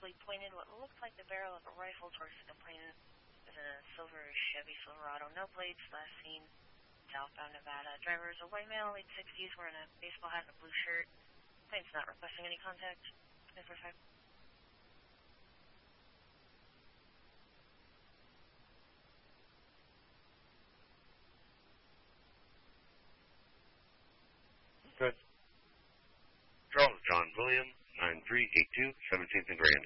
suspiciously pointed what looked like the barrel of a rifle towards the complainant. It was a silver Chevy Silverado, no plates, last seen southbound Nevada. Driver is a white male, late 60s, wearing a baseball hat and a blue shirt. Plaintiff's not requesting any contact. 945. Good. Charles John William, 9382, 17th and Grand.